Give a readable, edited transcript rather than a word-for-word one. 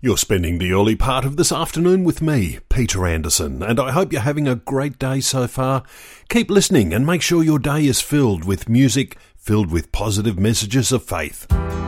You're spending the early part of this afternoon with me, Peter Anderson, and I hope you're having a great day so far. Keep listening and make sure your day is filled with music, filled with positive messages of faith.